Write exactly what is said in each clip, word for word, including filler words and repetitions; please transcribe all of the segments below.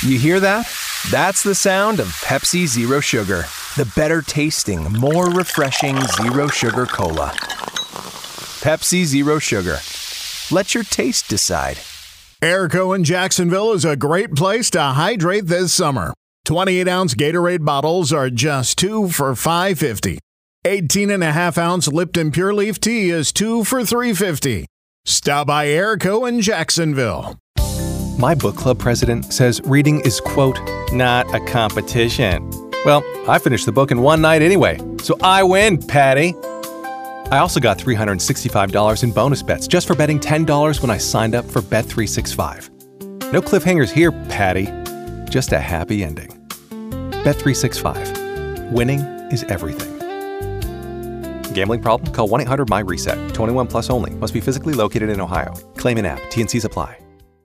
You hear that? That's the sound of Pepsi Zero Sugar. The better tasting, more refreshing Zero Sugar Cola. Pepsi Zero Sugar. Let your taste decide. Airco in Jacksonville is a great place to hydrate this summer. twenty-eight ounce Gatorade bottles are just two for five dollars and fifty cents. eighteen and a half ounce Lipton Pure Leaf Tea is two for three dollars and fifty cents. Stop by Airco in Jacksonville. My book club president says reading is, quote, not a competition. Well, I finished the book in one night anyway, so I win, Patty. I also got three hundred sixty-five dollars in bonus bets just for betting ten dollars when I signed up for Bet three sixty-five. No cliffhangers here, Patty. Just a happy ending. Bet three sixty-five. Winning is everything. Gambling problem? Call one eight hundred M Y RESET. twenty-one plus only. Must be physically located in Ohio. Claim in app. T and Cs apply.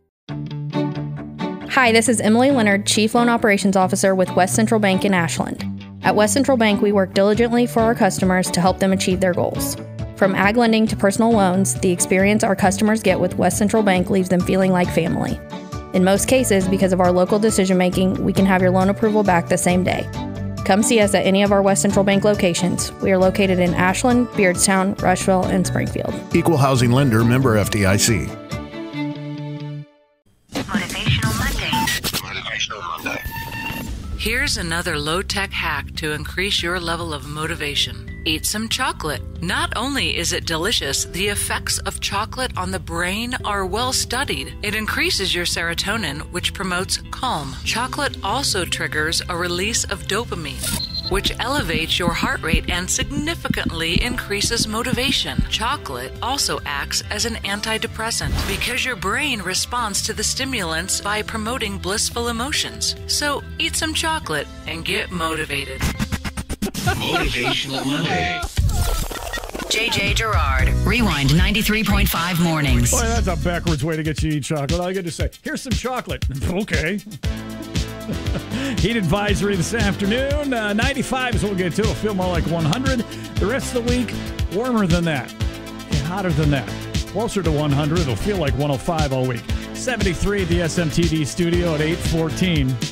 Hi, this is Emily Leonard, Chief Loan Operations Officer with West Central Bank in Ashland. At West Central Bank, we work diligently for our customers to help them achieve their goals. From ag lending to personal loans, the experience our customers get with West Central Bank leaves them feeling like family. In most cases, because of our local decision-making, we can have your loan approval back the same day. Come see us at any of our West Central Bank locations. We are located in Ashland, Beardstown, Rushville, and Springfield. Equal housing lender, member F D I C. Motivational Monday. Motivational Monday. Here's another low-tech hack to increase your level of motivation. Eat some chocolate. Not only is it delicious, the effects of chocolate on the brain are well studied. It increases your serotonin, which promotes calm. Chocolate also triggers a release of dopamine, which elevates your heart rate and significantly increases motivation. Chocolate also acts as an antidepressant because your brain responds to the stimulants by promoting blissful emotions. So eat some chocolate and get motivated. Motivational Monday. J J Gerard, Rewind ninety-three point five Mornings. Boy, that's a backwards way to get you to eat chocolate. All you got to say, here's some chocolate. Okay. Heat advisory this afternoon. Uh, ninety-five is what we'll get to. It'll feel more like one hundred. The rest of the week, warmer than that. And hotter than that. Closer to one hundred. It'll feel like one oh five all week. seventy-three at the S M T D studio at eight fourteen.